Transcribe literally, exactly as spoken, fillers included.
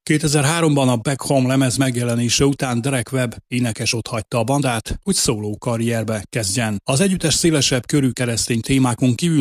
kétezer-háromban a Back Home lemez megjelenése után Derek Webb énekes otthagyta a bandát, hogy szóló karrierbe kezdjen. Az együttes szélesebb körű keresztény témákon kívül